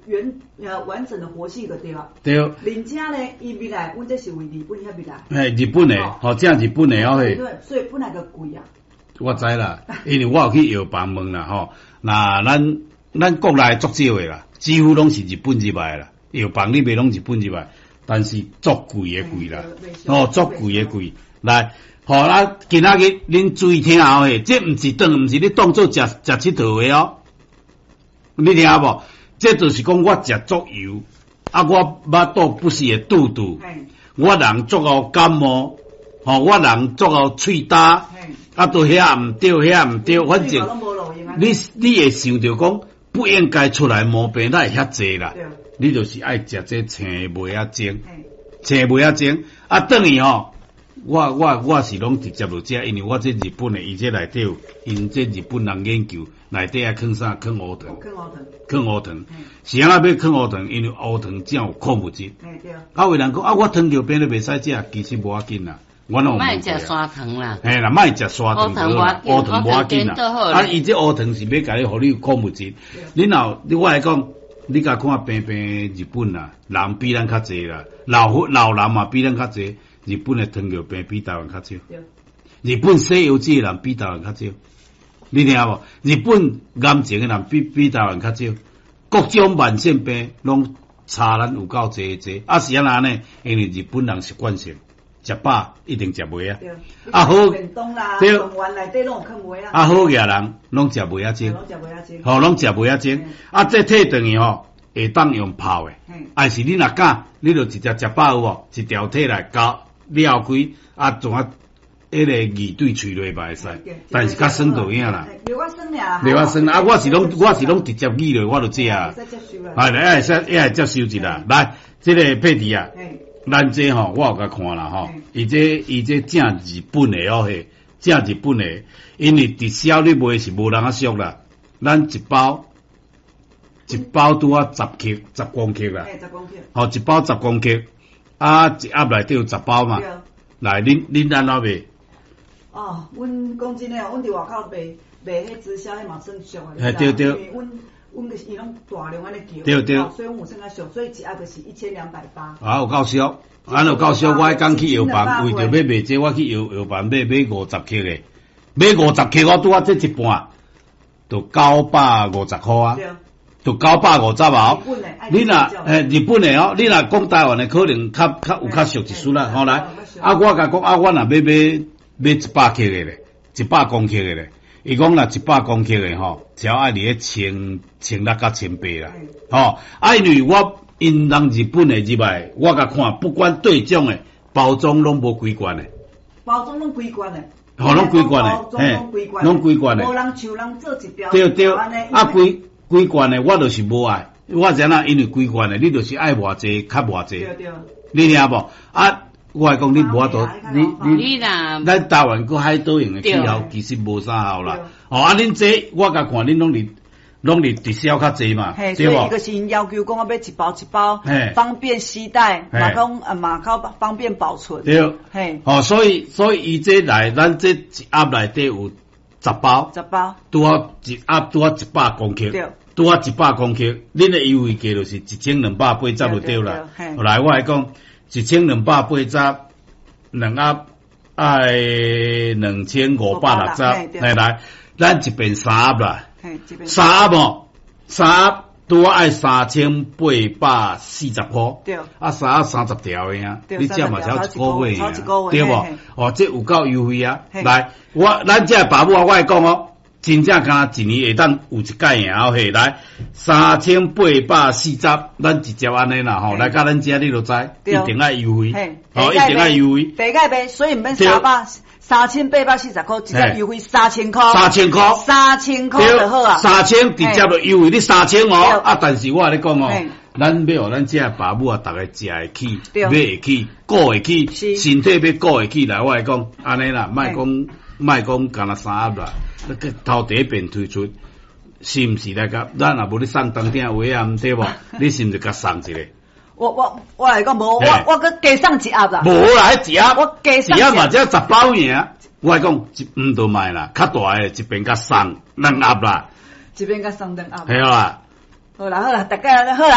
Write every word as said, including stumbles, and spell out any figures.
原呃完整的活性就对了。 对。 人家呢，伊未来，阮这是为日本遐未来。 嘿，日本的，吼、哦，这日本的哦嘿。 对，所以本来就贵啊。 我知啦，因为我有去药房问啦，吼，那咱咱国内足少的啦，几乎拢是日本入来啦，药房里面拢日本入来，但是足贵的贵啦，哦，足贵的贵。来，好啦，今仔日恁注意听后嘿，这毋是当，毋是你当做食食佚佗的哦，你听无？这就是讲我食足油，啊，我巴肚不是会肚肚，我人足够感冒，吼，我人足够喙焦。啊，都遐毋对，遐毋对，反正你你会想着讲不应该出来毛病，哪会遐济啦？你就是爱食这青梅啊精，青梅啊精啊，等于吼，我我我是拢直接就食，因为我这日本的，伊这内底有，因这日本人研究内底啊，放啥？放乌糖，放乌糖，放乌糖，是安那要放乌糖？因为乌糖正有矿物质。啊，有人讲啊，我糖尿病都袂使食，其实无要紧啦。我拢卖食砂糖啦， 嘿啦，卖食砂糖好啦，乌糖无要紧啦。啊，伊这乌糖是要甲你，互你有矿物质。你若你我来讲，你甲看平平日本啦，人比咱较济啦，老老人嘛比咱较济。日本的糖尿病比台湾较少，日本西药剂的人比台湾较少。你听无？日本癌症的人比比台湾较少，各种慢性病拢差咱有够济济。啊是安那呢？因为日本人习惯性。食饱一定食梅啊，啊好，对，啊好嘅人拢食梅啊精，吼拢食梅啊精，啊这体等于吼会当用泡嘅，还是你若敢，你就直接食饱有无？一条体来搞了开，啊仲啊迄个二对喙内嘛会使，但是较酸就影啦， 流较酸俩， 流较酸啊！我是拢我是拢直接语落，我就食啊，係来会使会接受一啦，来，这个配题啊。咱这吼，我有甲看啦吼，伊这伊这正日本的哦嘿，正日本的，因为直销你卖是无人啊俗啦，咱一包一包拄啊十克，十公克啦， 十公克， 吼一包十公克，啊一盒内底有十包嘛，来恁恁安怎卖？ 哦，阮讲真诶，阮伫外口卖卖迄直销，迄嘛算俗诶， 嘿对对， 因为阮。阮个是伊拢大量安尼叫， 对对， 所以阮有算较俗，所以一盒就是一千两百八。 啊，有够俗，安有够俗，我迄工去药房，为着要卖这，我去药药房买买五十克诶，买五十克我拄啊这一半，就九百五十箍啊，就九百五十啊。你若诶日本诶哦，你若讲台湾诶，可能较较有较俗一丝啦，吼来，啊我甲讲啊，我若要买买一百克诶咧，一百公克诶咧。伊讲啦，一百公克诶吼，只要爱伫咧千千六甲千八啦，吼、啊，因为我因人日本诶入来，我甲看，不管对种诶包装拢无规罐诶， 包装拢规罐诶， 吼拢规罐诶，嘿，拢规罐诶， 无人像人做一条， 对对，啊规规罐诶，我就是无爱，我知影因为规罐诶，你就是爱偌济，较偌济，对对，你听无？啊。我讲你无法度，你你咱台湾个海岛用的气候其实无啥效啦。哦，啊，恁这我甲看恁拢是拢是直销较济嘛，对无？ 所以一个是因要求讲要一包一包，方便携带，嘛讲啊嘛较方便保存。 对，嘿，哦，所以所以伊这来，咱这一盒内底有十包， 十包， 拄好一盒拄好一百公克，对，拄好一百公克，恁的优惠价就是一千两百八十就对啦。后来我来讲。一千两百八十，两盒爱两千五百六十，来来，咱一边三盒啦，三盒哦，三盒拄爱三千八百四十箍，对，啊三盒三十条的啊，你这嘛才一个月啊，对无？哦，这有够优惠啊！来，我咱这爸母啊，我来讲哦。真正敢一年会当有一届尔嘿，来三千八百四十，咱直接安尼啦吼，来甲咱遮你就知，一定爱优惠，吼，一定爱优惠， 白改呗，所以唔免三百三千八百四十块，直接优惠三千块， 三千块， 三千块就好啊， 三千直接就优惠你三千哦，啊，但是我跟你讲哦，咱要互咱遮爸母啊，逐个食会起，买会起，顾会起，身体要顾会起来，我来讲安尼啦，莫讲莫讲干那三盒啦。那个头第一遍推出，是毋是来甲？咱若无你送当天话啊，对无？你是毋是甲送一个？ 我我我来讲无，我我佮加送一盒啦。 无啦，迄一盒， 我加送一盒嘛，只十包尔。我来讲，毋都卖啦，较大诶，一边甲送两盒啦。 一边甲送两盒。 系啦。 好啦好啦，大家好啦。